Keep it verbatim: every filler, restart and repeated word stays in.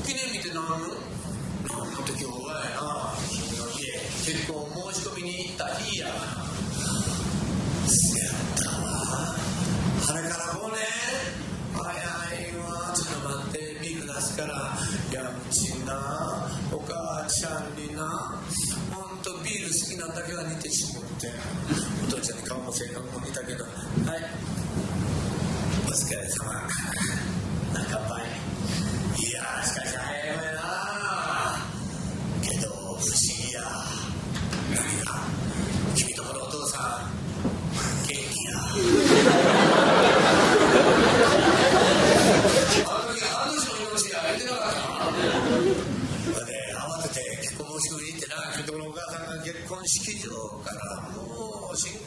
記念日って何の何の時今日はやな、君の家結婚申し込みに行った日やがな。せやったわ。あれからごねん早いわ。ちょっと待って、ビール出すから。やんちんなお母ちゃんにな、ほんとビール好きなんだけは似てしもって、お父ちゃんに顔も性格も似たけど、はい、お疲れ様。乾杯。いやー、しかし早いわよな。けど不思議や。何が？君とこのお父さん元気や。あの時あの人の命やめてなかった。で慌てて結婚申し込みに行ってな、君とこのお母さんが結婚式場からもう新